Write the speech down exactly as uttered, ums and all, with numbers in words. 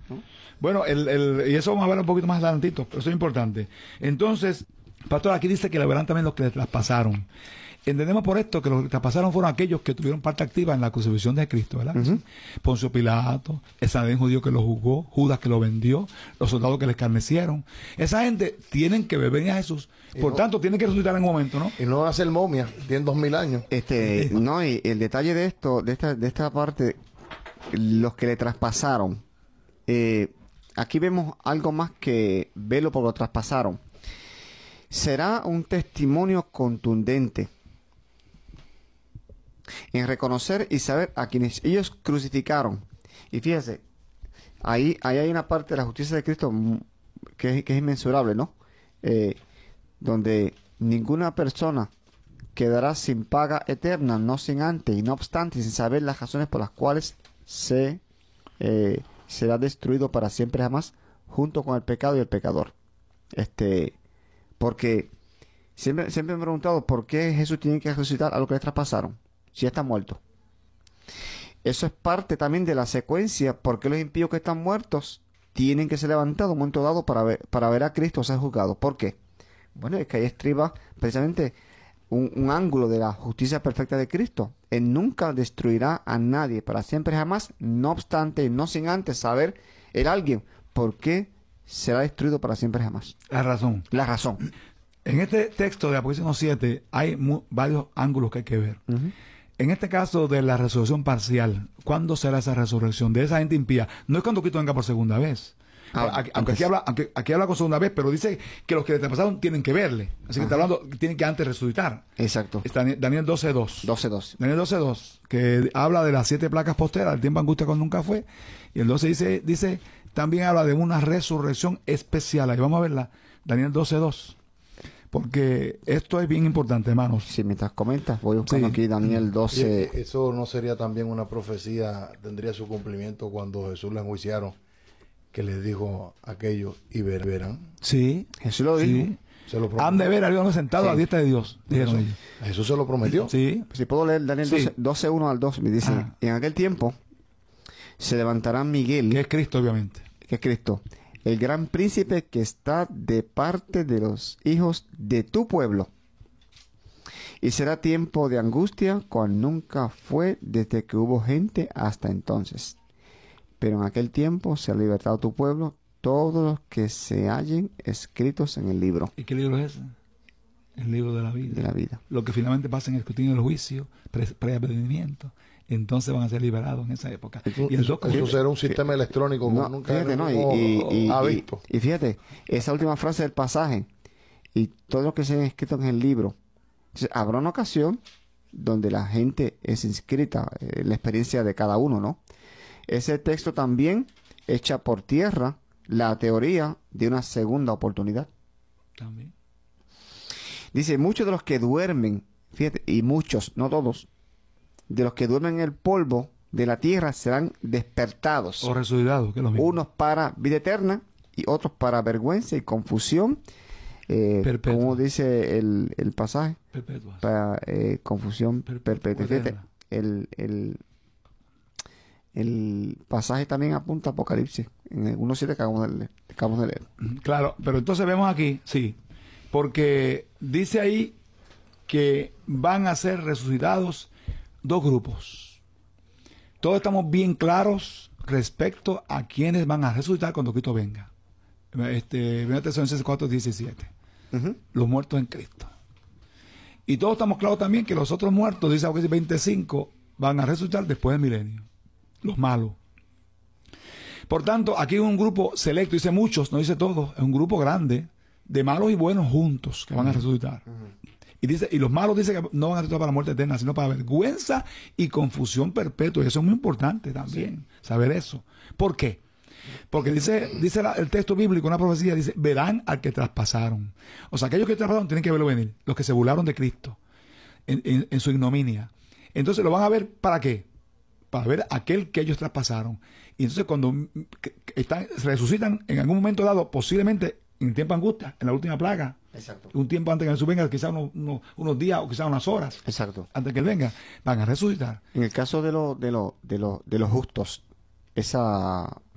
¿no? Bueno, el, el, y eso vamos a ver un poquito más adelantito, pero eso es importante. Entonces, pastor, aquí dice que le verán también los que le traspasaron. Entendemos por esto que los que traspasaron fueron aquellos que tuvieron parte activa en la crucifixión de Cristo, ¿verdad? Uh-huh. Poncio Pilato, el Sanedrín judío que lo juzgó, Judas que lo vendió, los soldados que le escarnecieron. Esa gente tienen que ver venir a Jesús. Por no, tanto, tienen que resucitar en un momento, ¿no? Y no van a ser momias, tienen dos mil años. Este, no, y el detalle de esto, de esta, de esta parte, los que le traspasaron, eh, aquí vemos algo más que velo por lo traspasaron. Será un testimonio contundente en reconocer y saber a quienes ellos crucificaron. Y fíjese, ahí, ahí hay una parte de la justicia de Cristo que es, que es inmensurable, ¿no? Eh, donde ninguna persona quedará sin paga eterna, no sin antes, y no obstante, sin saber las razones por las cuales se eh, será destruido para siempre jamás, junto con el pecado y el pecador. Este, porque siempre, siempre me he preguntado por qué Jesús tiene que resucitar a los que le traspasaron, si ya está muerto. Eso es parte también de la secuencia, porque los impíos que están muertos tienen que ser levantados un momento dado para ver, para ver a Cristo ser juzgado. ¿Por qué? Bueno, es que ahí estriba precisamente un, un ángulo de la justicia perfecta de Cristo. Él nunca destruirá a nadie para siempre jamás, no obstante, no sin antes saber el alguien por qué será destruido para siempre jamás. La razón. La razón. En este texto de Apocalipsis siete hay mu- varios ángulos que hay que ver. Uh-huh. En este caso de la resurrección parcial, ¿cuándo será esa resurrección de esa gente impía? No es cuando Cristo venga por segunda vez. Ah, aquí, aunque aquí habla, aunque aquí habla con segunda vez, pero dice que los que le traspasaron tienen que verle. Así que Ajá. está hablando, tienen que antes resucitar. Exacto. Está Daniel doce dos. doce dos. Daniel doce dos, que habla de las siete placas posteras, el tiempo de angustia cuando nunca fue. Y el doce dice, dice, también habla de una resurrección especial. Ahí vamos a verla. Daniel doce dos. Porque esto es bien importante, hermanos. Sí, mientras comentas, voy buscando sí. aquí Daniel doce. Sí, eso no sería también una profecía, tendría su cumplimiento cuando Jesús le enjuiciaron, que les dijo aquello y ver, verán. Sí, Jesús lo dijo. Sí. Se lo prometió. Han de ver a Dios sentado sí. a la diestra de Dios. Dijeron ellos. Jesús se lo prometió. Sí. Si puedo leer Daniel sí. doce uno al dos, me dice, ah. en aquel tiempo se levantará Miguel. Que es Cristo, obviamente. Que es Cristo. El gran príncipe que está de parte de los hijos de tu pueblo. Y será tiempo de angustia cual nunca fue desde que hubo gente hasta entonces. Pero en aquel tiempo se ha libertado tu pueblo, todos los que se hallen escritos en el libro. ¿Y qué libro es ese? El libro de la vida. De la vida. Lo que finalmente pasa en el escrutinio del juicio, pre-advenimiento, entonces van a ser liberados en esa época. Eso, y el dos, eso será un sistema electrónico como no, nunca fíjate, no, no, y, y, ha y, visto. Y, y fíjate, esa última frase del pasaje, y todos los que se han escrito en el libro, entonces, habrá una ocasión donde la gente es inscrita, eh, la experiencia de cada uno, ¿no? Ese texto también echa por tierra la teoría de una segunda oportunidad. También. Dice, muchos de los que duermen, fíjate, y muchos, no todos, de los que duermen en el polvo de la tierra serán despertados. O resucitados, que es lo mismo. Unos para vida eterna y otros para vergüenza y confusión. Eh, como dice el, el pasaje. Perpetua. Para eh, confusión perpetua. Fíjate, el, el, el pasaje también apunta a Apocalipsis. En el uno siete que acabamos de leer. Acabamos de leer. Claro, pero entonces vemos aquí, sí, porque dice ahí que van a ser resucitados dos grupos. Todos estamos bien claros respecto a quienes van a resucitar cuando Cristo venga. Este, primera Tesalonicenses cuatro diecisiete. Uh-huh. Los muertos en Cristo. Y todos estamos claros también que los otros muertos, dice Apocalipsis veinticinco, van a resucitar después del milenio. Los malos. Por tanto, aquí hay un grupo selecto, dice muchos, no dice todos, es un grupo grande de malos y buenos juntos que van a resucitar. Uh-huh. Y dice, y los malos dicen que no van a resucitar para la muerte eterna, sino para vergüenza y confusión perpetua. Y eso es muy importante también, sí. saber eso. ¿Por qué? Porque dice, dice la, el texto bíblico, una profecía, dice, verán al que traspasaron. O sea, aquellos que traspasaron tienen que verlo venir, los que se burlaron de Cristo en, en, en su ignominia. Entonces lo van a ver, ¿para qué? Para ver aquel que ellos traspasaron. Y entonces cuando están, resucitan en algún momento dado, posiblemente en tiempo de angustia, en la última plaga, exacto. un tiempo antes que Jesús venga, quizás unos, unos, unos días o quizás unas horas, exacto. antes que Él venga, van a resucitar. En el caso de, lo, de, lo, de, lo, de los justos, esa